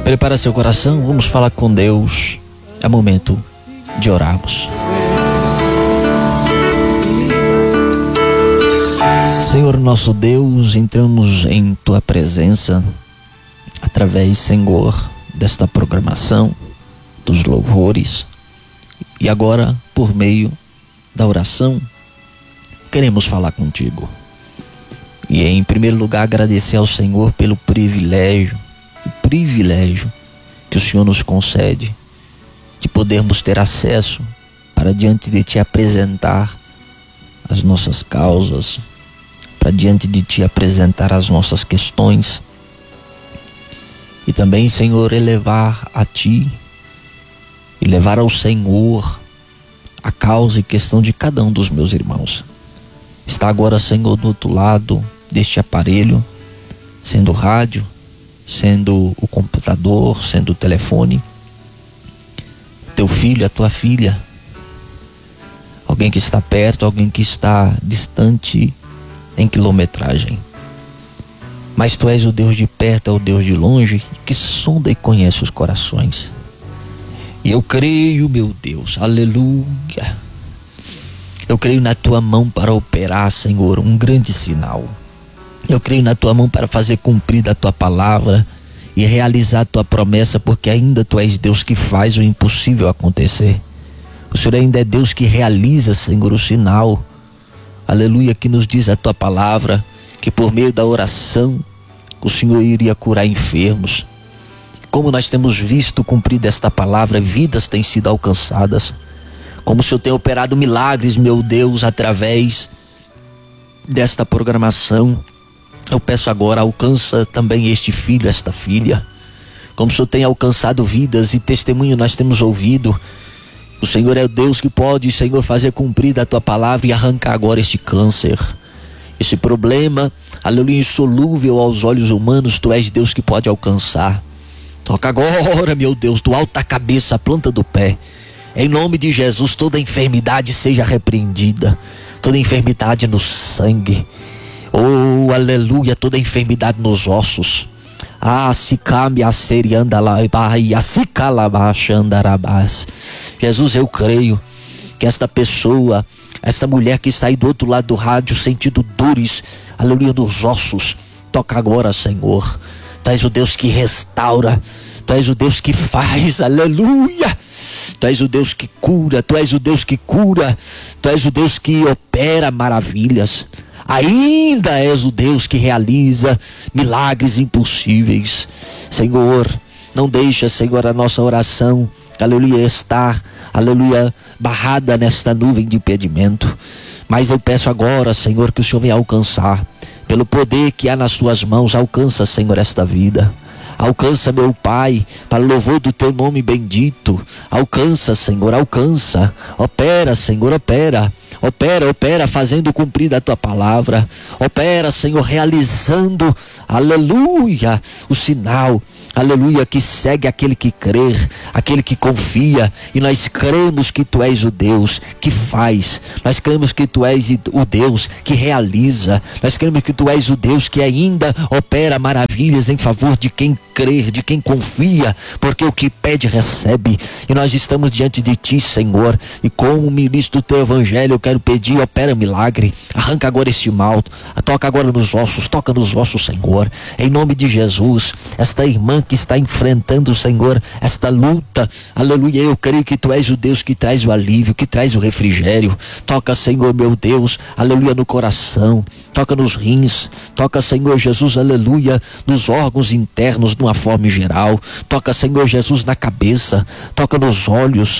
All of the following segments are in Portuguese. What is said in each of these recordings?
Prepara seu coração, vamos falar com Deus. É momento de orarmos. Senhor nosso Deus, entramos em Tua presença através, Senhor, desta programação, dos louvores, e agora, por meio da oração, queremos falar contigo. E em primeiro lugar, agradecer ao Senhor pelo privilégio que o Senhor nos concede de podermos ter acesso para diante de Ti apresentar as nossas causas, para diante de Ti apresentar as nossas questões e também, Senhor, elevar a Ti e levar ao Senhor a causa e questão de cada um dos meus irmãos. Está agora, Senhor, do outro lado deste aparelho, sendo o rádio, sendo o computador, sendo o telefone, teu filho, a tua filha, alguém que está perto, alguém que está distante em quilometragem. Mas Tu és o Deus de perto, é o Deus de longe, que sonda e conhece os corações. E eu creio, meu Deus, aleluia, eu creio na Tua mão para operar, Senhor, um grande sinal. Eu creio na Tua mão para fazer cumprir a Tua palavra e realizar a Tua promessa, porque ainda Tu és Deus que faz o impossível acontecer. O Senhor ainda é Deus que realiza, Senhor, o sinal, aleluia, que nos diz a Tua palavra, que por meio da oração o Senhor iria curar enfermos. Como nós temos visto cumprida esta palavra, vidas têm sido alcançadas. Como o Senhor tem operado milagres, meu Deus, através desta programação. Eu peço agora, alcança também este filho, esta filha. Como o Senhor tem alcançado vidas e testemunho nós temos ouvido. O Senhor é o Deus que pode, Senhor, fazer cumprir a Tua palavra e arrancar agora este câncer, esse problema, aleluia, insolúvel aos olhos humanos. Tu és Deus que pode alcançar. Toca agora, meu Deus, do alto da cabeça à planta do pé. Em nome de Jesus, toda enfermidade seja repreendida. Toda enfermidade no sangue. Oh, aleluia, toda enfermidade nos ossos. Jesus, eu creio que esta pessoa, esta mulher que está aí do outro lado do rádio, sentindo dores, aleluia, nos ossos, toca agora, Senhor. Tu és o Deus que restaura, Tu és o Deus que faz, aleluia. Tu és o Deus que cura, Tu és o Deus que cura, Tu és o Deus que opera maravilhas. Ainda és o Deus que realiza milagres impossíveis. Senhor, não deixa, Senhor, a nossa oração, aleluia, estar, aleluia, barrada nesta nuvem de impedimento. Mas eu peço agora, Senhor, que o Senhor venha alcançar, pelo poder que há nas Tuas mãos. Alcança, Senhor, esta vida. Alcança, meu Pai, para louvor do Teu nome bendito. Alcança, Senhor, alcança. Opera, Senhor, opera. Opera, fazendo cumprir a Tua palavra. Opera, Senhor, realizando, aleluia, o sinal, aleluia, que segue aquele que crer, aquele que confia. E nós cremos que Tu és o Deus que faz. Nós cremos que Tu és o Deus que realiza. Nós cremos que Tu és o Deus que ainda opera maravilhas em favor de quem crer, de quem confia, porque o que pede recebe. E nós estamos diante de Ti, Senhor, e como ministro do Teu evangelho eu quero pedir, opera milagre, arranca agora este mal, toca agora nos ossos, toca nos ossos, Senhor, em nome de Jesus. Esta irmã que está enfrentando, Senhor, esta luta, aleluia, eu creio que Tu és o Deus que traz o alívio, que traz o refrigério. Toca, Senhor, meu Deus, aleluia, no coração, toca nos rins, toca, Senhor Jesus, aleluia, nos órgãos internos, de uma forma geral. Toca, Senhor Jesus, na cabeça, toca nos olhos,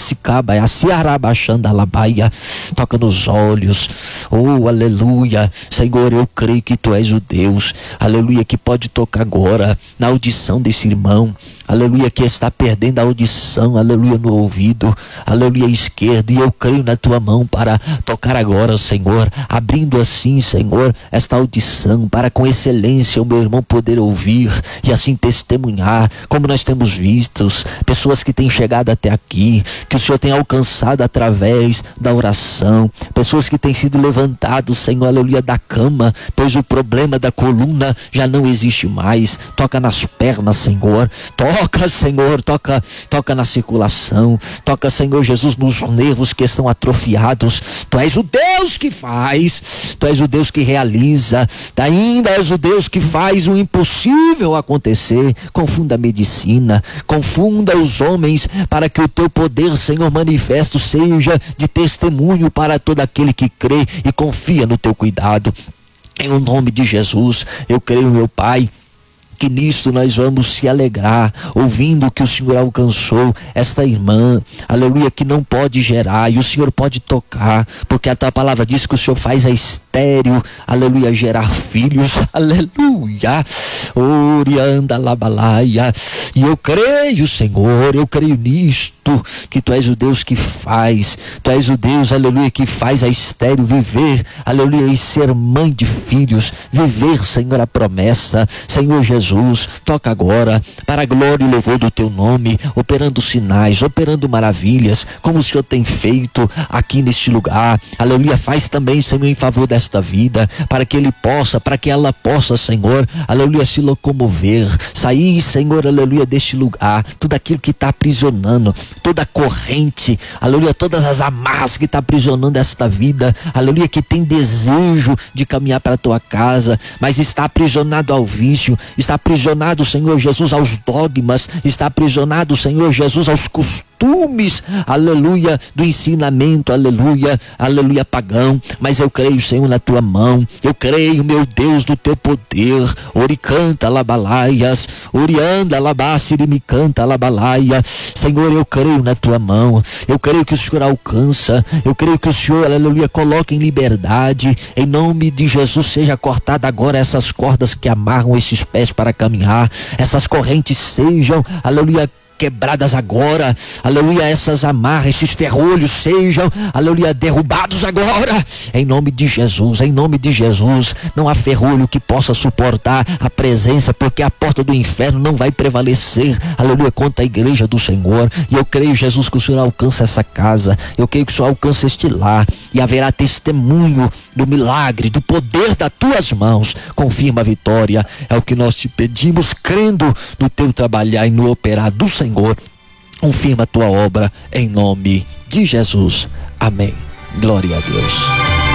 toca nos olhos, oh, aleluia, Senhor, eu creio que Tu és o Deus, aleluia, que pode tocar agora na audição desse irmão, aleluia, que está perdendo a audição, aleluia, no ouvido, aleluia, esquerdo, e eu creio na tua mão para tocar agora, Senhor, abrindo assim, Senhor, esta audição, para com excelência o meu irmão poder ouvir e assim testemunhar, como nós temos visto, pessoas que têm chegado até aqui, que o Senhor tem alcançado através da oração, pessoas que têm sido levantados, Senhor, aleluia, da cama, pois o problema da coluna já não existe mais. Toca nas pernas, Senhor, toca, Senhor, toca na circulação, toca, Senhor Jesus, nos nervos que estão atrofiados. Tu és o Deus que faz, tu és o Deus que realiza, ainda és o Deus que faz o impossível acontecer. Confunda a medicina, confunda os homens, para que o teu poder, Senhor, manifesto seja de testemunho para todo aquele que crê e confia no teu cuidado. Em o nome de Jesus, eu creio, meu Pai, que nisto nós vamos se alegrar, ouvindo que o Senhor alcançou esta irmã, aleluia, que não pode gerar, e o Senhor pode tocar, porque a tua palavra diz que o Senhor faz a estéril, aleluia, gerar filhos, aleluia, orianda labalaia, e eu creio, Senhor, eu creio nisto, que tu és o Deus que faz, tu és o Deus, aleluia, que faz a estéril viver, aleluia, e ser mãe de filhos, viver, Senhor, a promessa. Senhor Jesus, toca agora, para a glória e louvor do teu nome, operando sinais, operando maravilhas, como o Senhor tem feito aqui neste lugar, aleluia. Faz também, Senhor, em favor desta vida, para que ela possa, Senhor, aleluia, se locomover, sair, Senhor, aleluia, deste lugar, tudo aquilo que está aprisionando, toda a corrente, aleluia, todas as amarras que está aprisionando esta vida, aleluia, que tem desejo de caminhar para a tua casa, mas está aprisionado ao vício, está aprisionado, Senhor Jesus, aos dogmas, está aprisionado, Senhor Jesus, aos costumes, aleluia, do ensinamento, aleluia, aleluia, pagão. Mas eu creio, Senhor, na tua mão, eu creio, meu Deus, no teu poder. Oricanta labalaias, orianda labacirimicanta labalaia. Senhor, eu creio na tua mão, eu creio que o Senhor alcança, eu creio que o Senhor, aleluia, coloca em liberdade. Em nome de Jesus, seja cortada agora essas cordas que amarram esses pés para caminhar, essas correntes sejam, aleluia, quebradas agora, aleluia, essas amarras, esses ferrolhos sejam, aleluia, derrubados agora, em nome de Jesus, em nome de Jesus. Não há ferrolho que possa suportar a presença, porque a porta do inferno não vai prevalecer, aleluia, contra a igreja do Senhor. E eu creio, Jesus, que o Senhor alcança essa casa, eu creio que o Senhor alcança este lar, e haverá testemunho do milagre, do poder das tuas mãos. Confirma a vitória, é o que nós te pedimos, crendo no teu trabalhar e no operar do Senhor. Confirma a tua obra em nome de Jesus. Amém. Glória a Deus.